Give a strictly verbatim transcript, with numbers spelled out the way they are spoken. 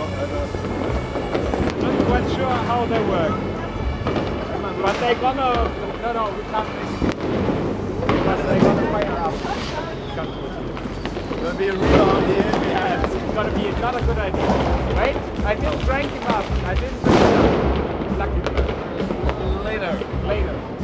Not quite sure how they work. But they're gonna... No, no, we can't make it. But they're gonna fire up. It's gonna be a rebound here. Yeah, it's gonna be not a good idea. Wait, I didn't crank him up. I didn't crank him up. Luckily. Later. Later.